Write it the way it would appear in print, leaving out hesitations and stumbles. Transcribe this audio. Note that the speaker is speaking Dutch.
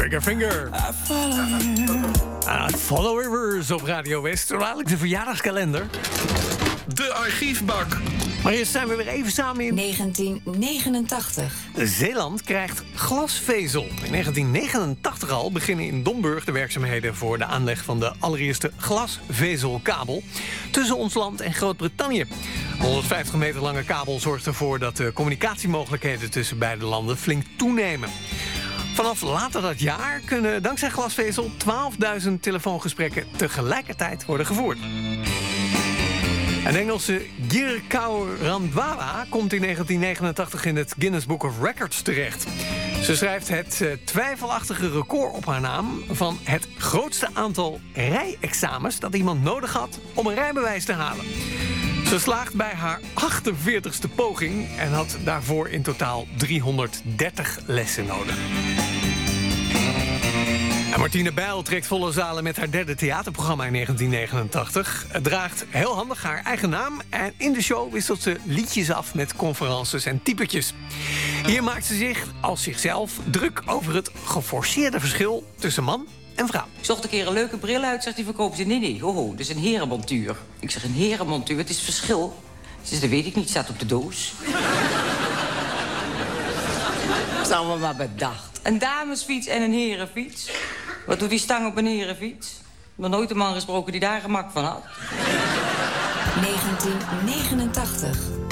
Triggerfinger. Follow Rivers op Radio West. Dadelijk de verjaardagskalender. De archiefbak. Maar eerst zijn we weer even samen in 1989. Zeeland krijgt glasvezel. In 1989 al beginnen in Domburg de werkzaamheden voor de aanleg van de allereerste glasvezelkabel tussen ons land en Groot-Brittannië. De 150 meter lange kabel zorgt ervoor dat de communicatiemogelijkheden tussen beide landen flink toenemen. Vanaf later dat jaar kunnen dankzij glasvezel 12.000 telefoongesprekken tegelijkertijd worden gevoerd. Een Engelse Girkaur Randhawa komt in 1989 in het Guinness Book of Records terecht. Ze schrijft het twijfelachtige record op haar naam van het grootste aantal rijexamens dat iemand nodig had om een rijbewijs te halen. Ze slaagt bij haar 48ste poging en had daarvoor in totaal 330 lessen nodig. En Martine Bijl trekt volle zalen met haar derde theaterprogramma in 1989. Het draagt heel handig haar eigen naam en in de show wisselt ze liedjes af met conferences en typetjes. Hier maakt ze zich als zichzelf druk over het geforceerde verschil tussen man en vrouw. Ik zocht een keer een leuke bril uit, zegt die verkoper. Nee, ho, dit is een herenmontuur. Ik zeg, een herenmontuur, het is verschil. Ze zegt, dat weet ik niet, staat op de doos. Dat is allemaal maar bedacht. Een damesfiets en een herenfiets. Wat doet die stang op een herenfiets? Ik heb nog nooit een man gesproken die daar gemak van had. 1989.